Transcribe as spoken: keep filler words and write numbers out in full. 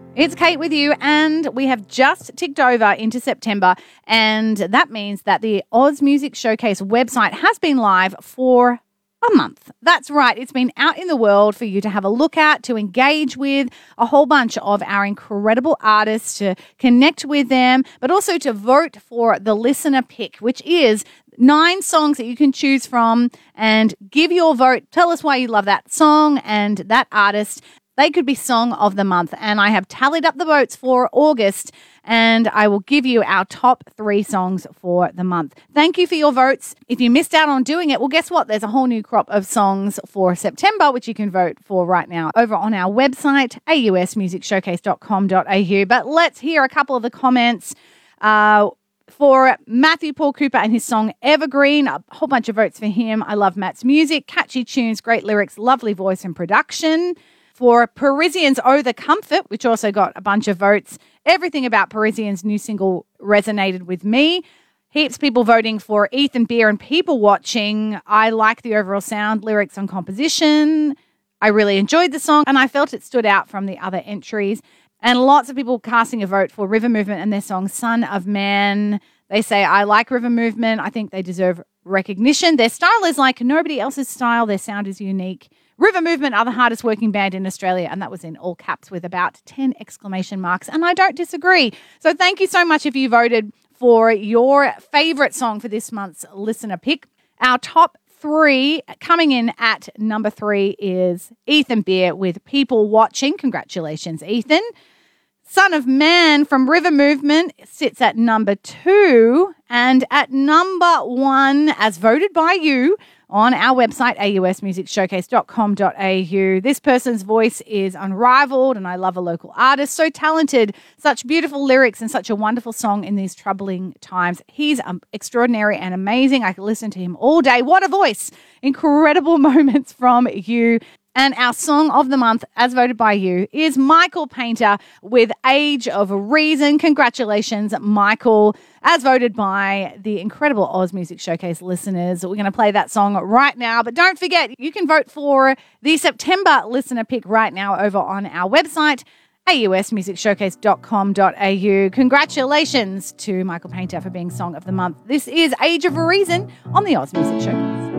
It's Kate with you, and we have just ticked over into September, and that means that the Oz Music Showcase website has been live for a month. That's right. It's been out in the world for you to have a look at, to engage with a whole bunch of our incredible artists, to connect with them, but also to vote for the listener pick, which is nine songs that you can choose from and give your vote. Tell us why you love that song and that artist. They could be Song of the Month, and I have tallied up the votes for August, and I will give you our top three songs for the month. Thank you for your votes. If you missed out on doing it, well, guess what? There's a whole new crop of songs for September, which you can vote for right now over on our website, a u s music showcase dot com dot a u. But let's hear a couple of the comments. Uh, For Matthew Paul Cooper and his song Evergreen, a whole bunch of votes for him. I love Matt's music, catchy tunes, great lyrics, lovely voice and production. For Parisians, Oh the Comfort, which also got a bunch of votes. Everything about Parisians' new single resonated with me. Heaps of people voting for Ethan Beer and People Watching. I like the overall sound, lyrics and composition. I really enjoyed the song and I felt it stood out from the other entries. And lots of people casting a vote for River Movement and their song Son of Man. They say, I like River Movement. I think they deserve recognition. Their style is like nobody else's style. Their sound is unique. River Movement are the hardest working band in Australia, and that was in all caps with about ten exclamation marks, and I don't disagree. So thank you so much if you voted for your favourite song for this month's listener pick. Our top three, coming in at number three, is Ethan Beer with People Watching. Congratulations, Ethan. Son of Man from River Movement sits at number two, and at number one, as voted by you, on our website, a u s music showcase dot com dot a u. This person's voice is unrivaled, and I love a local artist. So talented, such beautiful lyrics, and such a wonderful song in these troubling times. He's um, extraordinary and amazing. I could listen to him all day. What a voice. Incredible moments from you. And our song of the month, as voted by you, is Michael Painter with Age of Reason. Congratulations, Michael, as voted by the incredible Oz Music Showcase listeners. We're going to play that song right now. But don't forget, you can vote for the September listener pick right now over on our website, a u s music showcase dot com dot a u. Congratulations to Michael Painter for being Song of the Month. This is Age of Reason on the Oz Music Showcase.